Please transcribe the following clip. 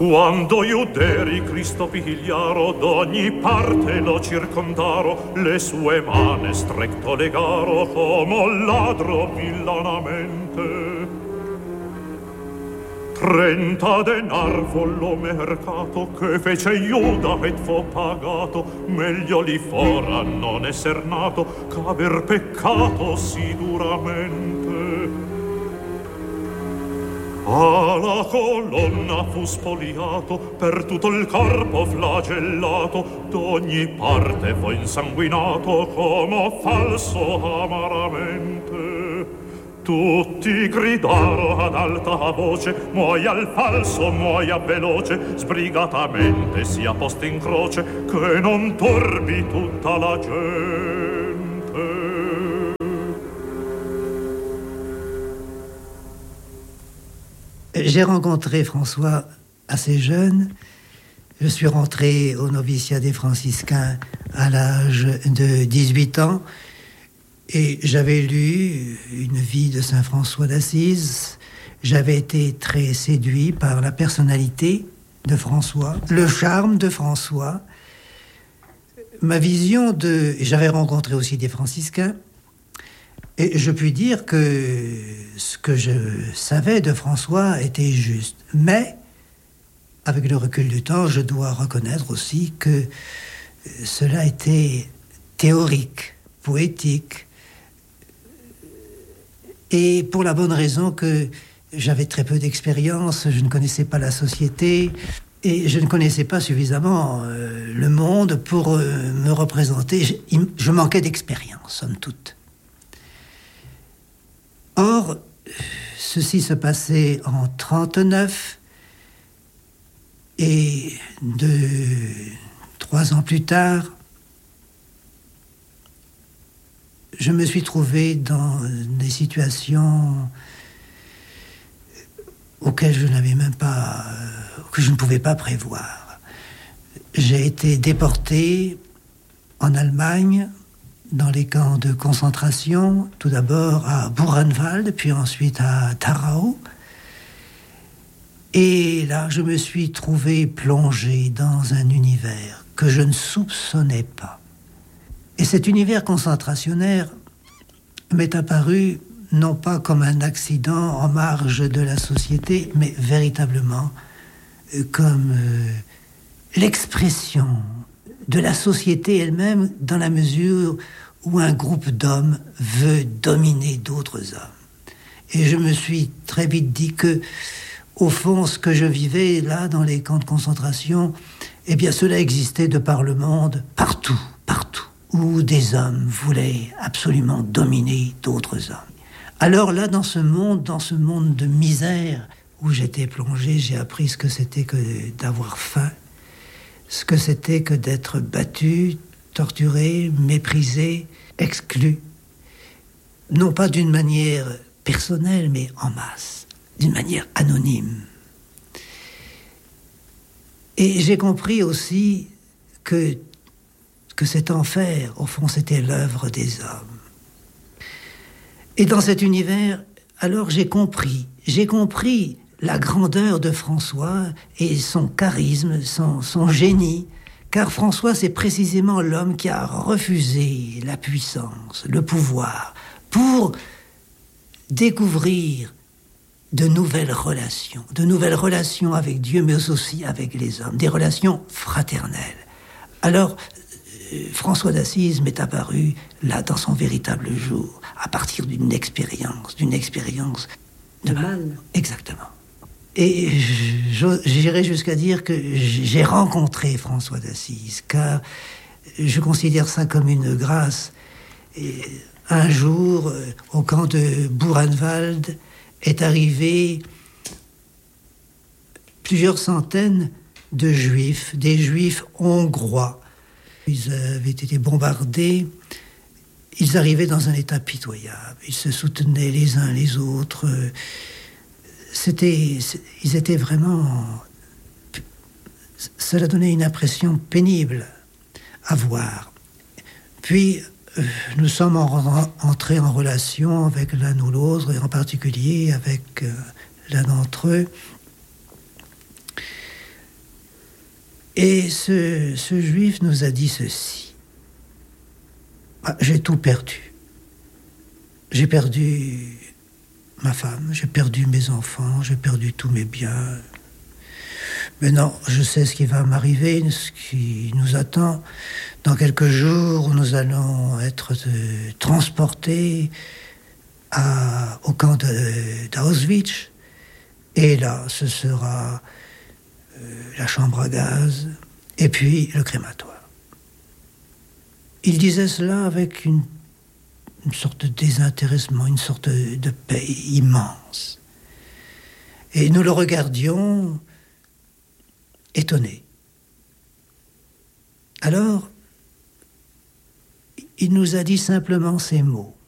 Quando Iuderi Cristo pigliaro, d'ogni parte lo circondaro, le sue mani stretto legaro, come ladro villanamente. 30 denar vollo mercato, che fece Iuda et fu pagato, meglio li fora non esser nato, c'aver peccato sì duramente. Alla colonna fu spoliato, per tutto il corpo flagellato, d'ogni parte fu insanguinato, come falso amaramente. Tutti gridaro ad alta voce, muoia il falso, muoia veloce, sbrigatamente sia posto in croce, che non turbi tutta la gente. J'ai rencontré François assez jeune. Je suis rentré au noviciat des franciscains à l'âge de 18 ans et j'avais lu une vie de saint François d'Assise. J'avais été très séduit par la personnalité de François, le charme de François, ma vision de... J'avais rencontré aussi des franciscains. Et je puis dire que ce que je savais de François était juste. Mais, avec le recul du temps, je dois reconnaître aussi que cela était théorique, poétique. Et pour la bonne raison que j'avais très peu d'expérience, je ne connaissais pas la société et je ne connaissais pas suffisamment le monde pour me représenter. Je manquais d'expérience, somme toute. Or, ceci se passait en 1939 et 3 ans plus tard, je me suis trouvé dans des situations auxquelles je n'avais même pas, que je ne pouvais pas prévoir. J'ai été déporté en Allemagne, dans les camps de concentration, tout d'abord à Buchenwald, puis ensuite à Dachau. Et là, je me suis trouvé plongé dans un univers que je ne soupçonnais pas. Et cet univers concentrationnaire m'est apparu non pas comme un accident en marge de la société, mais véritablement comme l'expression de la société elle-même, dans la mesure où un groupe d'hommes veut dominer d'autres hommes. Et je me suis très vite dit que, au fond, ce que je vivais là, dans les camps de concentration, eh bien, cela existait de par le monde, partout, où des hommes voulaient absolument dominer d'autres hommes. Alors là, dans ce monde de misère où j'étais plongé, j'ai appris ce que c'était que d'avoir faim, ce que c'était que d'être battu, torturé, méprisé, exclu, non pas d'une manière personnelle, mais en masse, d'une manière anonyme. Et j'ai compris aussi que cet enfer, au fond, c'était l'œuvre des hommes. Et dans cet univers, alors j'ai compris la grandeur de François et son charisme, son génie, car François, c'est précisément l'homme qui a refusé la puissance, le pouvoir, pour découvrir de nouvelles relations avec Dieu, mais aussi avec les hommes, des relations fraternelles. Alors, François d'Assise m'est apparu là dans son véritable jour, à partir d'une expérience de mal. Exactement. Et j'irai jusqu'à dire que j'ai rencontré François d'Assise, car je considère ça comme une grâce. Et un jour, au camp de Buchenwald, est arrivé plusieurs centaines de juifs, des juifs hongrois. Ils avaient été bombardés, ils arrivaient dans un état pitoyable, ils se soutenaient les uns les autres. Ils étaient vraiment... Cela donnait une impression pénible à voir. Puis, nous sommes entrés en relation avec l'un ou l'autre, et en particulier avec l'un d'entre eux. Et ce juif nous a dit ceci. Ah, j'ai tout perdu. J'ai perdu ma femme, j'ai perdu mes enfants, j'ai perdu tous mes biens. Maintenant, je sais ce qui va m'arriver, ce qui nous attend. Dans quelques jours, nous allons être transportés au camp d'Auschwitz. Et là, ce sera la chambre à gaz et puis le crématoire. Il disait cela avec une sorte de désintéressement, une sorte de paix immense. Et nous le regardions étonnés. Alors, il nous a dit simplement ces mots.